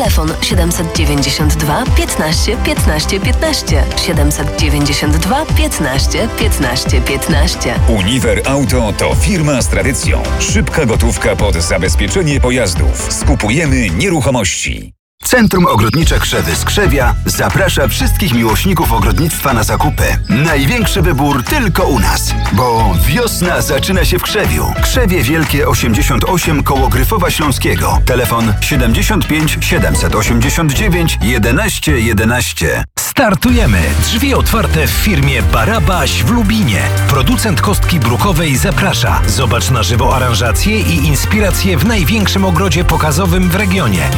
Telefon 792 15 15 15. 792 15 15 15. Uniwer Auto to firma z tradycją. Szybka gotówka pod zabezpieczenie pojazdów. Skupujemy nieruchomości. Centrum Ogrodnicze Krzewy z Krzewia zaprasza wszystkich miłośników ogrodnictwa na zakupy. Największy wybór tylko u nas, bo wiosna zaczyna się w Krzewiu. Krzewie Wielkie 88 koło Gryfowa Śląskiego. Telefon 75 789 11 11. Startujemy! Drzwi otwarte w firmie Barabaś w Lubinie. Producent kostki brukowej zaprasza. Zobacz na żywo aranżację i inspirację w największym ogrodzie pokazowym w regionie.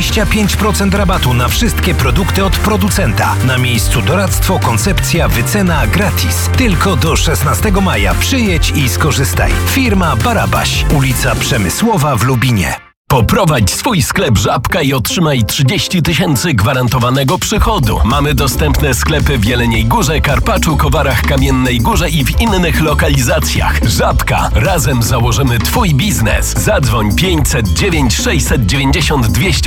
25% rabatu na wszystkie produkty od producenta. Na miejscu doradztwo, koncepcja, wycena gratis. Tylko do 16 maja przyjedź i skorzystaj. Firma Barabaś, ulica Przemysłowa w Lubinie. Poprowadź swój sklep Żabka i otrzymaj 30 000 gwarantowanego przychodu. Mamy dostępne sklepy w Jeleniej Górze, Karpaczu, Kowarach, Kamiennej Górze i w innych lokalizacjach. Żabka. Razem założymy Twój biznes. Zadzwoń 509 690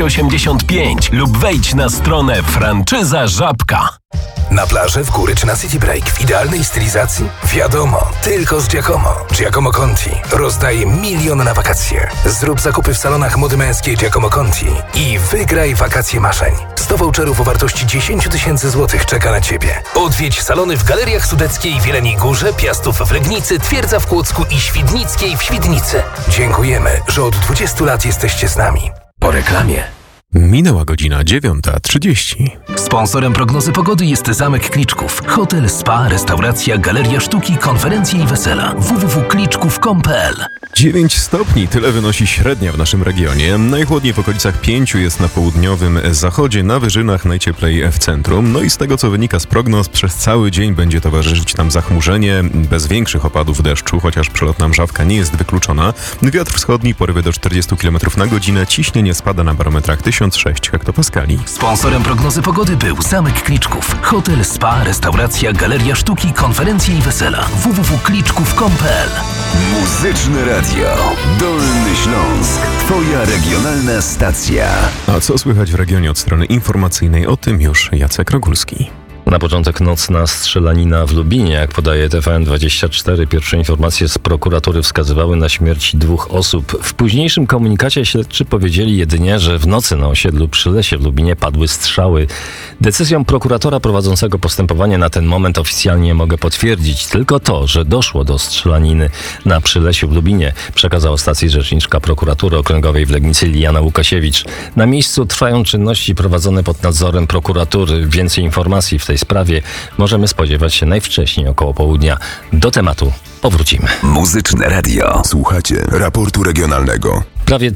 285 lub wejdź na stronę Franczyza Żabka. Na plażę, w góry czy na City Break w idealnej stylizacji? Wiadomo, tylko z Giacomo. Giacomo Conti rozdaje 1 000 000 na wakacje. Zrób zakupy w salonach mody męskiej Giacomo Conti i wygraj wakacje marzeń. 100 voucherów o wartości 10 000 złotych czeka na Ciebie. Odwiedź salony w Galeriach Sudeckiej w Jeleniej Górze, Piastów w Legnicy, Twierdza w Kłodzku i Świdnickiej w Świdnicy. Dziękujemy, że od 20 lat jesteście z nami. Po reklamie. Minęła godzina 9:30. Sponsorem prognozy pogody jest Zamek Kliczków. Hotel, spa, restauracja, galeria sztuki, konferencje i wesela. www.kliczków.com.pl 9 stopni, tyle wynosi średnia w naszym regionie. Najchłodniej w okolicach 5 jest na południowym zachodzie, na wyżynach najcieplej w centrum. No i z tego, co wynika z prognoz, przez cały dzień będzie towarzyszyć tam zachmurzenie, bez większych opadów deszczu, chociaż przelotna mrzawka nie jest wykluczona. Wiatr wschodni, porywy do 40 km na godzinę, ciśnienie spada na barometrach 1006 hektopaskali. Sponsorem prognozy pogody był Zamek Kliczków. Hotel, spa, restauracja, galeria sztuki, konferencje i wesela. www.kliczków.com.pl Muzyczne Radio. Dolny Śląsk. Twoja regionalna stacja. A co słychać w regionie od strony informacyjnej? O tym już Jacek Rogulski. Na początek nocna strzelanina w Lubinie. Jak podaje TVN24, pierwsze informacje z prokuratury wskazywały na śmierć 2 osób. W późniejszym komunikacie śledczy powiedzieli jedynie, że w nocy na osiedlu Przylesie w Lubinie padły strzały. Decyzją prokuratora prowadzącego postępowanie na ten moment oficjalnie mogę potwierdzić tylko to, że doszło do strzelaniny na Przylesiu w Lubinie, przekazała stacji rzeczniczka prokuratury okręgowej w Legnicy Liana Łukasiewicz. Na miejscu trwają czynności prowadzone pod nadzorem prokuratury. Więcej informacji w tej sprawie możemy spodziewać się najwcześniej około południa. Do tematu powrócimy. Muzyczne Radio. Słuchacie raportu regionalnego. Prawie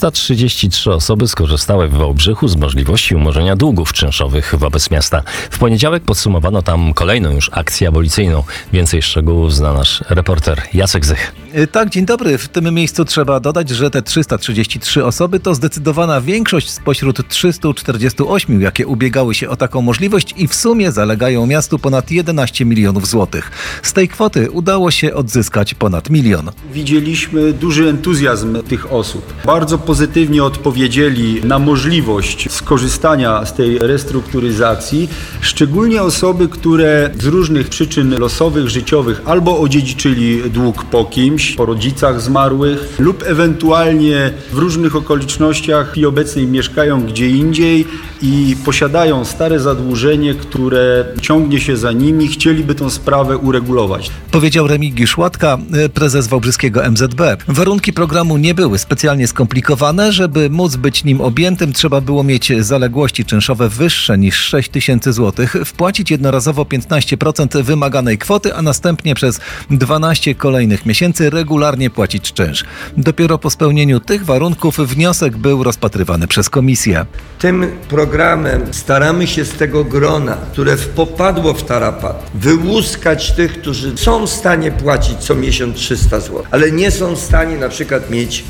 333 osoby skorzystały w Wałbrzychu z możliwości umorzenia długów czynszowych wobec miasta. W poniedziałek podsumowano tam kolejną już akcję abolicyjną. Więcej szczegółów zna nasz reporter Jacek Zych. Tak, dzień dobry. W tym miejscu trzeba dodać, że te 333 osoby to zdecydowana większość spośród 348, jakie ubiegały się o taką możliwość i w sumie zalegają miastu ponad 11 milionów złotych. Z tej kwoty udało się odzyskać ponad 1 000 000. Widzieliśmy duży entuzjazm tych osób. Bardzo pozytywnie odpowiedzieli na możliwość skorzystania z tej restrukturyzacji, szczególnie osoby, które z różnych przyczyn losowych, życiowych albo odziedziczyli dług po kimś, po rodzicach zmarłych lub ewentualnie w różnych okolicznościach w chwili obecnej mieszkają gdzie indziej i posiadają stare zadłużenie, które ciągnie się za nimi, chcieliby tę sprawę uregulować. Powiedział Remigiusz Łatka, prezes wałbrzyskiego MZB. Warunki programu nie były specjalnie skomplikowane. Żeby móc być nim objętym, trzeba było mieć zaległości czynszowe wyższe niż 6 000 złotych, wpłacić jednorazowo 15% wymaganej kwoty, a następnie przez 12 kolejnych miesięcy regularnie płacić czynsz. Dopiero po spełnieniu tych warunków wniosek był rozpatrywany przez komisję. Tym programem staramy się z tego grona, które popadło w tarapat, wyłuskać tych, którzy są w stanie płacić co miesiąc 300 zł, ale nie są w stanie na przykład mieć tych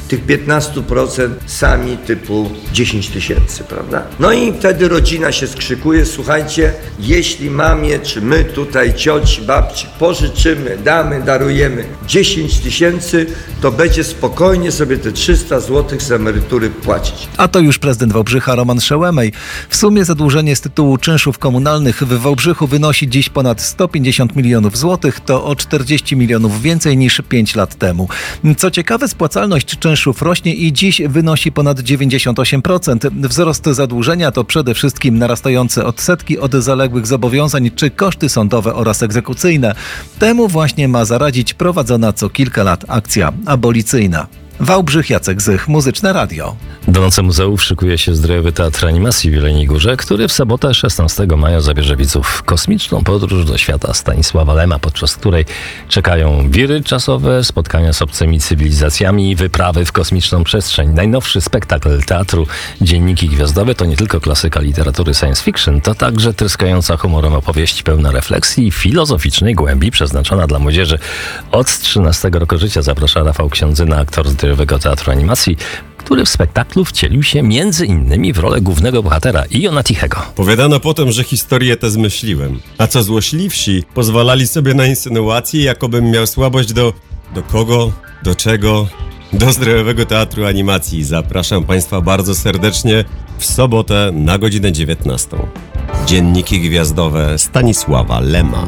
15% sami typu 10 tysięcy, prawda? No i wtedy rodzina się skrzykuje, słuchajcie, jeśli mamie, czy my tutaj, cioci, babci, pożyczymy, damy, darujemy 10 tysięcy, to będzie spokojnie sobie te 300 zł z emerytury płacić. A to już prezydent Wałbrzycha Roman Szełemej. W sumie zadłużenie z tytułu czynszów komunalnych w Wałbrzychu wynosi dziś ponad 150 milionów złotych, to o 40 milionów więcej niż 5 lat temu. Co ciekawe, spłacalność czynszów rośnie i dziś wynosi ponad 98%. Wzrost zadłużenia to przede wszystkim narastające odsetki od zaległych zobowiązań czy koszty sądowe oraz egzekucyjne. Temu właśnie ma zaradzić prowadzona co kilka lat akcja abolicyjna. Wałbrzych, Jacek Zych, Muzyczne Radio. Do Nocy Muzeów szykuje się Zdrojowy Teatr Animacji w Jeleniej Górze, który w sobotę 16 maja zabierze widzów w kosmiczną podróż do świata Stanisława Lema, podczas której czekają wiry czasowe, spotkania z obcymi cywilizacjami i wyprawy w kosmiczną przestrzeń. Najnowszy spektakl teatru Dzienniki Gwiazdowe to nie tylko klasyka literatury science fiction, to także tryskająca humorem opowieść pełna refleksji i filozoficznej głębi, przeznaczona dla młodzieży. Od 13 roku życia zaprasza Rafał Ksiądzyna, aktor Zdrojowego Teatru Animacji, który w spektaklu wcielił się między innymi w rolę głównego bohatera Iona Tichego. Powiadano potem, że historię tę zmyśliłem, a co złośliwsi pozwalali sobie na insynuacje, jakobym miał słabość do kogo, do czego, do Zdrojowego Teatru Animacji. Zapraszam Państwa bardzo serdecznie w sobotę na godzinę 19. Dzienniki Gwiazdowe Stanisława Lema.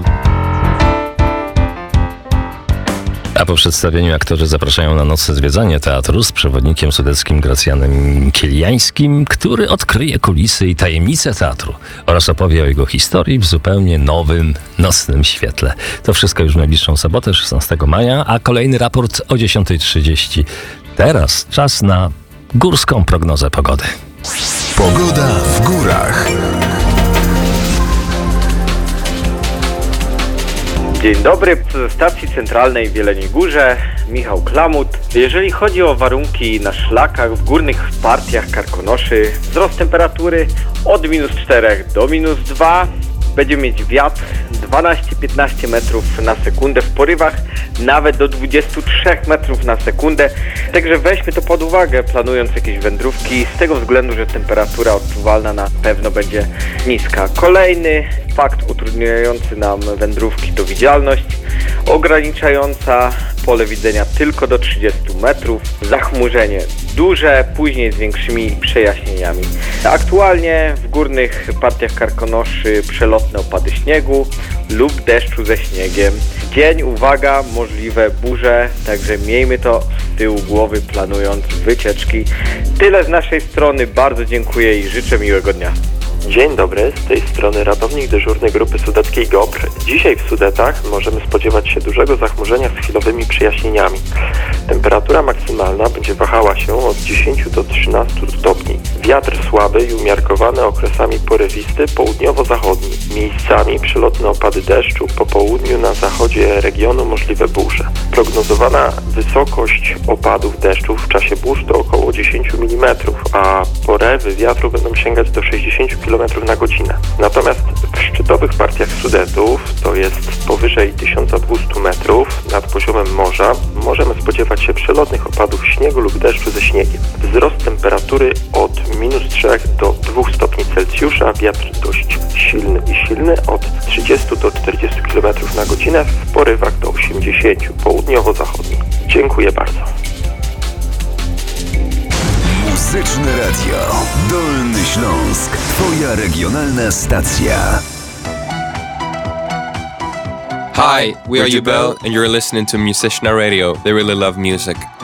A po przedstawieniu aktorzy zapraszają na nocne zwiedzanie teatru z przewodnikiem sudeckim Gracjanem Kieliańskim, który odkryje kulisy i tajemnice teatru oraz opowie o jego historii w zupełnie nowym, nocnym świetle. To wszystko już w najbliższą sobotę, 16 maja, a kolejny raport o 10:30. Teraz czas na górską prognozę pogody. Pogoda w górach. Dzień dobry, ze stacji centralnej w Jeleniej Górze, Michał Klamut. Jeżeli chodzi o warunki na szlakach w górnych partiach Karkonoszy, wzrost temperatury od -4 do -2. Będziemy mieć wiatr 12-15 metrów na sekundę, w porywach nawet do 23 metrów na sekundę. Także weźmy to pod uwagę, planując jakieś wędrówki, z tego względu, że temperatura odczuwalna na pewno będzie niska. Kolejny fakt utrudniający nam wędrówki to widzialność ograniczająca pole widzenia tylko do 30 metrów. Zachmurzenie duże, później z większymi przejaśnieniami. Aktualnie w górnych partiach Karkonoszy przelotne opady śniegu lub deszczu ze śniegiem. W dzień, uwaga, możliwe burze, także miejmy to z tyłu głowy, planując wycieczki. Tyle z naszej strony, bardzo dziękuję i życzę miłego dnia. Dzień dobry, z tej strony ratownik dyżurny grupy sudeckiej GOPR. Dzisiaj w Sudetach możemy spodziewać się dużego zachmurzenia z chwilowymi przejaśnieniami. Temperatura maksymalna będzie wahała się od 10 do 13 stopni. Wiatr słaby i umiarkowany, okresami porywisty, południowo-zachodni. Miejscami przelotne opady deszczu, po południu na zachodzie regionu możliwe burze. Prognozowana wysokość opadów deszczu w czasie burz to około 10 mm, a porywy wiatru będą sięgać do 60 km na godzinę. Natomiast w szczytowych partiach Sudetów, to jest powyżej 1200 metrów nad poziomem morza, możemy spodziewać się przelotnych opadów śniegu lub deszczu ze śniegiem. Wzrost temperatury od -3 do 2 stopni Celsjusza, wiatr dość silny od 30 do 40 km na godzinę, w porywach do 80 południowo-zachodni. Dziękuję bardzo. Muzyczne Radio. Dolny Śląsk. Twoja regionalna stacja. Hi, we are Ubel, and you're listening to Musician Radio. They really love music.